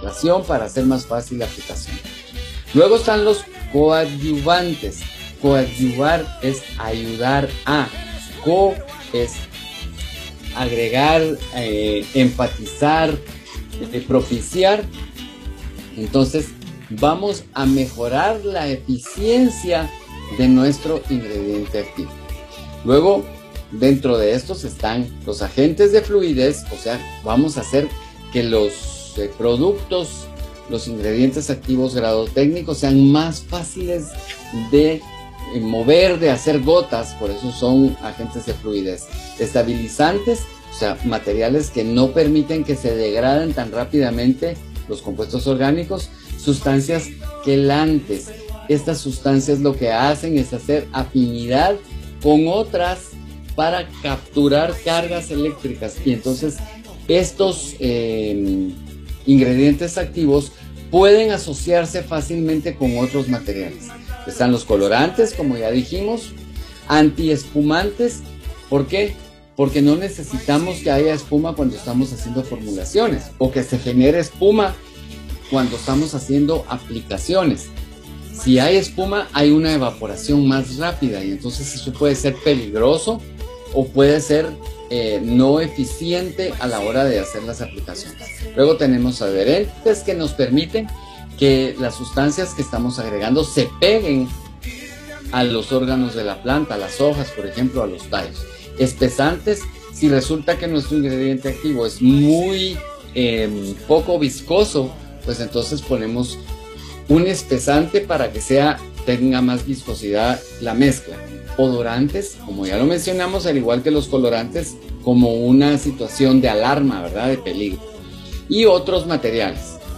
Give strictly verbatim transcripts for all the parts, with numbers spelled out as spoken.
concentración para hacer más fácil la aplicación. Luego están los coadyuvantes. Coadyuvar es ayudar a, co es agregar, eh, enfatizar, eh, propiciar. Entonces vamos a mejorar la eficiencia de nuestro ingrediente activo. Luego, dentro de estos están los agentes de fluidez, o sea, vamos a hacer que los eh, productos, los ingredientes activos grado técnico sean más fáciles de eh, mover, de hacer gotas, por eso son agentes de fluidez. Estabilizantes, o sea, materiales que no permiten que se degraden tan rápidamente los compuestos orgánicos. Sustancias quelantes, estas sustancias lo que hacen es hacer afinidad con otras para capturar cargas eléctricas, y entonces estos eh, ingredientes activos pueden asociarse fácilmente con otros materiales. Están los colorantes, como ya dijimos, antiespumantes. ¿Por qué? Porque no necesitamos que haya espuma cuando estamos haciendo formulaciones o que se genere espuma cuando estamos haciendo aplicaciones. Si hay espuma, hay una evaporación más rápida y entonces eso puede ser peligroso o puede ser eh, no eficiente a la hora de hacer las aplicaciones. Luego tenemos adherentes que nos permiten que las sustancias que estamos agregando se peguen a los órganos de la planta, a las hojas, por ejemplo, a los tallos. Espesantes, si resulta que nuestro ingrediente activo es muy eh, poco viscoso, pues entonces ponemos un espesante para que sea, tenga más viscosidad la mezcla. Odorantes, como ya lo mencionamos, al igual que los colorantes, como una situación de alarma, ¿verdad? De peligro. Y otros materiales.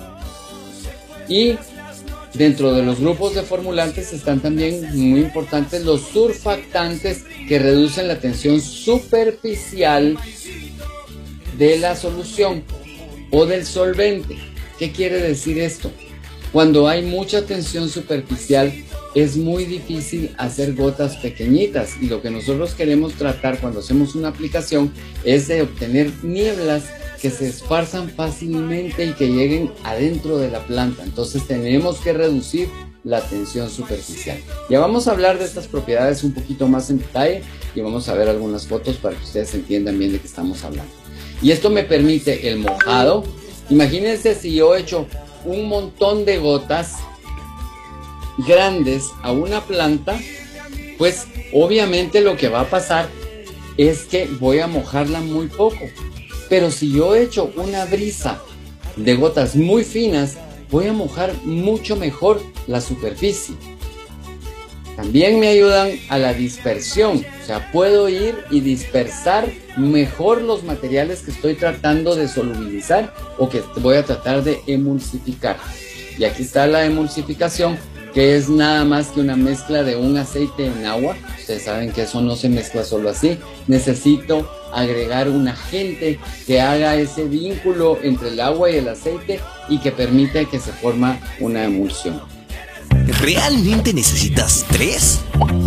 Y dentro de los grupos de formulantes están también muy importantes los surfactantes, que reducen la tensión superficial de la solución o del solvente. ¿Qué quiere decir esto? Cuando hay mucha tensión superficial es muy difícil hacer gotas pequeñitas, y lo que nosotros queremos tratar cuando hacemos una aplicación es de obtener nieblas que se esparzan fácilmente y que lleguen adentro de la planta. Entonces tenemos que reducir la tensión superficial. Ya vamos a hablar de estas propiedades un poquito más en detalle y vamos a ver algunas fotos para que ustedes entiendan bien de qué estamos hablando. Y esto me permite el mojado. Imagínense si yo echo un montón de gotas grandes a una planta, pues obviamente lo que va a pasar es que voy a mojarla muy poco. Pero si yo echo una brisa de gotas muy finas, voy a mojar mucho mejor la superficie. También me ayudan a la dispersión, o sea, puedo ir y dispersar mejor los materiales que estoy tratando de solubilizar o que voy a tratar de emulsificar. Y aquí está la emulsificación, que es nada más que una mezcla de un aceite en agua. Ustedes saben que eso no se mezcla solo así. Necesito agregar un agente que haga ese vínculo entre el agua y el aceite y que permite que se forma una emulsión. ¿Realmente necesitas tres?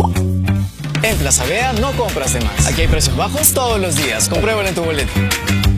En Plaza Vea no compras de más. Aquí hay precios bajos todos los días. Compruébalo en tu boleto.